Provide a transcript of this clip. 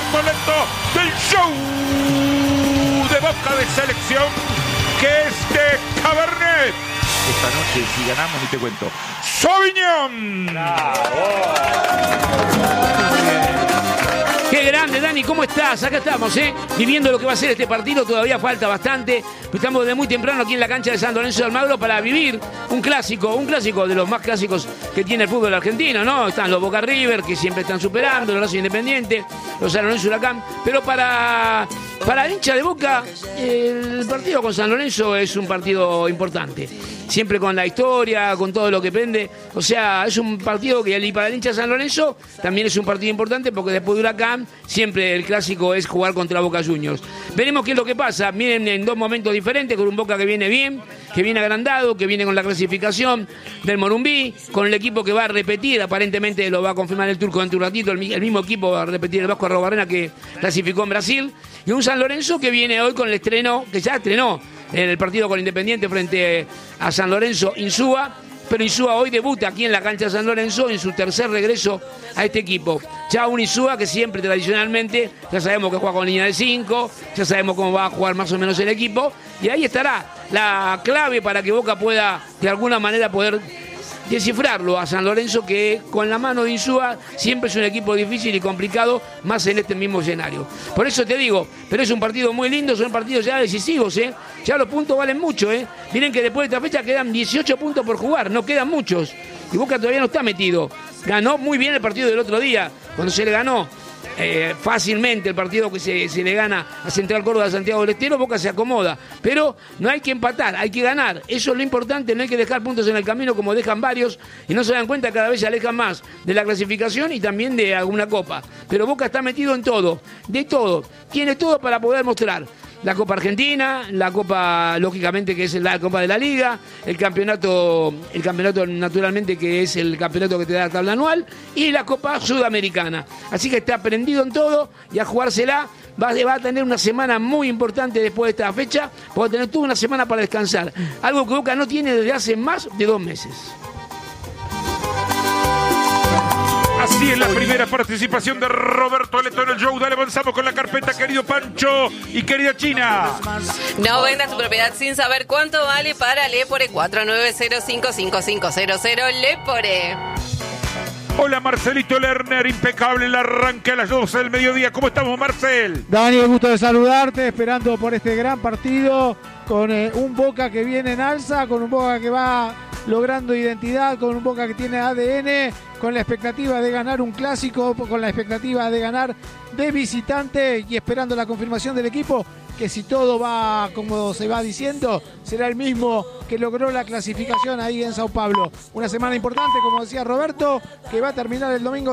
Lento del show de Boca de Selección, que es de Cabernet. Esta noche, si ganamos, ni te cuento. ¡Sauvignon! Qué grande, Dani, ¿cómo estás? Acá estamos, viviendo lo que va a ser este partido. Todavía falta bastante. Estamos desde muy temprano aquí en la cancha de San Lorenzo de Almagro para vivir un clásico de los más clásicos que tiene el fútbol argentino, ¿no? Están los Boca River, que siempre están superando, los Racing Independiente, los San Lorenzo Huracán. Pero para el hincha de Boca, el partido con San Lorenzo es un partido importante. Siempre con la historia, con todo lo que pende. O sea, es un partido que para el hincha de San Lorenzo también es un partido importante, porque después de Huracán siempre el clásico es jugar contra Boca Juniors. Veremos qué es lo que pasa. Miren, en dos momentos diferentes, con un Boca que viene bien, que viene agrandado, que viene con la clasificación del Morumbí, con el equipo que va a repetir, aparentemente lo va a confirmar el turco dentro de un ratito, el mismo equipo va a repetir el Vasco Arrobarrena que clasificó en Brasil, y un San Lorenzo que viene hoy con el estreno, que ya estrenó en el partido con Independiente frente a San Lorenzo Insúa, pero Insúa hoy debuta aquí en la cancha de San Lorenzo en su tercer regreso a este equipo. Ya un Insúa que siempre tradicionalmente, ya sabemos que juega con línea de 5, ya sabemos cómo va a jugar más o menos el equipo, y ahí estará la clave para que Boca pueda de alguna manera poder descifrarlo a San Lorenzo, que con la mano de Insúa siempre es un equipo difícil y complicado, más en este mismo escenario. Por eso te digo, pero es un partido muy lindo, son partidos ya decisivos, ya los puntos valen mucho, Miren que después de esta fecha quedan 18 puntos por jugar, no quedan muchos, y Boca todavía no está metido. Ganó muy bien el partido del otro día, cuando se le ganó fácilmente el partido que se le gana a Central Córdoba de Santiago del Estero. Boca se acomoda, pero no hay que empatar, hay que ganar. Eso es lo importante, no hay que dejar puntos en el camino como dejan varios y no se dan cuenta, cada vez se alejan más de la clasificación y también de alguna copa. Pero Boca está metido en todo, de todo, tiene todo para poder mostrar. La Copa Argentina, la Copa, lógicamente, que es la Copa de la Liga, el campeonato naturalmente, que es el campeonato que te da la tabla anual, y la Copa Sudamericana. Así que está prendido en todo y a jugársela. Va a tener una semana muy importante después de esta fecha, va a tener toda una semana para descansar. Algo que Boca no tiene desde hace más de 2 meses. Así es la primera participación de Roberto Leto en el show. Dale, avanzamos con la carpeta, querido Pancho y querida China. No venda tu propiedad sin saber cuánto vale para Lepore. 49055500 Lepore. Hola, Marcelito Lerner, impecable el arranque a las 12 del mediodía. ¿Cómo estamos, Marcel? Dani, un gusto de saludarte, esperando por este gran partido, con un Boca que viene en alza, con un Boca que va logrando identidad, con un Boca que tiene ADN, con la expectativa de ganar un clásico, con la expectativa de ganar de visitante y esperando la confirmación del equipo, que si todo va como se va diciendo, será el mismo que logró la clasificación ahí en Sao Paulo. Una semana importante, como decía Roberto, que va a terminar el domingo